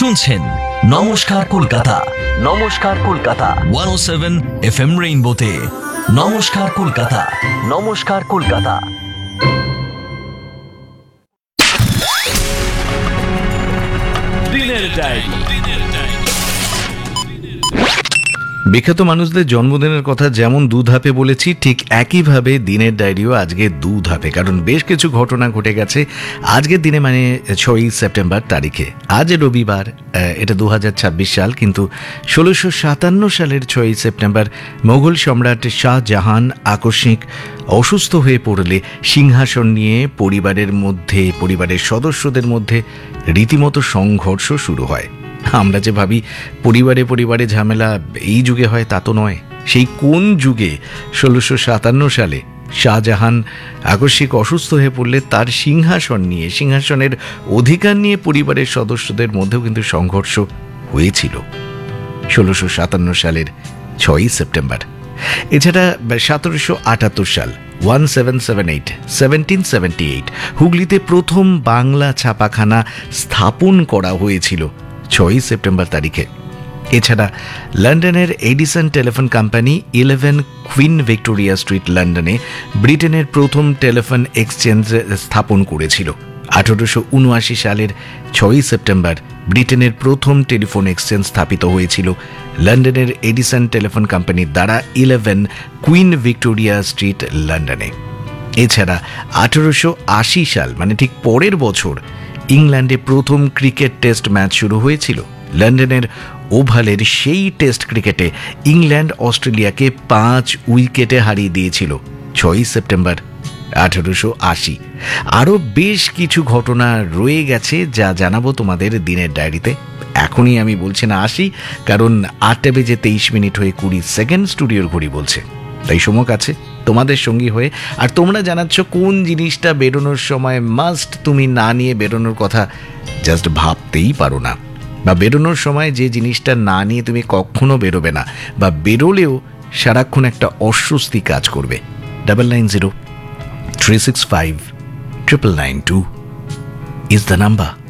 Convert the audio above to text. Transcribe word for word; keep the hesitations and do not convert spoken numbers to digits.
শুনছেন নমস্কার কলকাতা। নমস্কার কলকাতা ওয়ান ও সেভেন এফ এম রেইনবোতে। নমস্কার কলকাতা। নমস্কার কলকাতা। দিনের ডায়েরি। বিখ্যাত মানুষদের জন্মদিনের কথা যেমন দু ধাপে বলেছি, ঠিক একইভাবে দিনের ডায়েরিও আজকে দু ধাপে, কারণ বেশ কিছু ঘটনা ঘটে গেছে আজকের দিনে, মানে ছয়ই সেপ্টেম্বর তারিখে। আজ রবিবার, এটা দু হাজার ছাব্বিশ সাল, কিন্তু ষোলোশো সাতান্ন সালের ছয়ই সেপ্টেম্বর মোগল সম্রাট শাহজাহান আকস্মিক অসুস্থ হয়ে পড়লে সিংহাসন নিয়ে পরিবারের মধ্যে পরিবারের সদস্যদের মধ্যে রীতিমতো সংঘর্ষ শুরু হয়। আমরা যে ভাবি পরিবারে পরিবারে ঝামেলা এই যুগে হয়, তা তো নয়। সেই কোন যুগে ষোলোশো সাতান্ন সালে শাহজাহান আকস্মিক অসুস্থ হয়ে পড়লে তার সিংহাসন নিয়ে সিংহাসনের অধিকার নিয়ে পরিবারের সদস্যদের মধ্যেও কিন্তু সংঘর্ষ হয়েছিল ষোলোশো সাতান্ন সালের ছয়ই সেপ্টেম্বর। এছাড়া সতেরোশো আটাত্তর সাল one seven seven eight seventeen seventy eight হুগলিতে প্রথম বাংলা ছাপাখানা স্থাপন করা হয়েছিল ছয়ই সেপ্টেম্বর তারিখে। এছাড়া লন্ডনের Edison telephone company eleven queen Victoria street লন্ডনে ব্রিটেনের প্রথম টেলিফোন এক্সচেঞ্জ স্থাপন করেছিল। আঠারোশো উনআশি সালের ছয়ই সেপ্টেম্বর ব্রিটেনের প্রথম টেলিফোন এক্সচেঞ্জ স্থাপিত হয়েছিল লন্ডনের এডিসন টেলিফোন কোম্পানির দ্বারা ইলেভেন কুইন ভিক্টোরিয়া স্ট্রিট লন্ডনে। এছাড়া আঠারোশো আশি সাল, মানে ঠিক পরের বছর, ইংল্যান্ডে প্রথম ক্রিকেট টেস্ট ম্যাচ শুরু হয়েছিল লন্ডনের ওভালের। সেই টেস্ট ক্রিকেটে ইংল্যান্ড অস্ট্রেলিয়াকে পাঁচ উইকেটে হারিয়ে দিয়েছিল ছয়ই সেপ্টেম্বর আঠারোশো আশি। আরও বেশ কিছু ঘটনা রয়ে গেছে যা জানাবো তোমাদের দিনের ডায়েরিতে। এখনই আমি বলছি না আসি, কারণ আটটা বেজে তেইশ মিনিট হয়ে কুড়ি সেকেন্ড স্টুডিওর ঘড়ি বলছে। তাই সময় আছে তোমাদের সঙ্গী হয়ে। আর তোমরা জানাচ্ছ কোন জিনিসটা বেরোনোর সময় মাস্ট, তুমি না নিয়ে বেরোনোর কথা জাস্ট ভাবতেই পারো না, বা বেরোনোর সময় যে জিনিসটা না নিয়ে তুমি কখনো বেরোবে না, বা বেরোলেও সারাক্ষণ একটা অস্বস্তি কাজ করবে। Double nine zero three six five triple nine two is the number.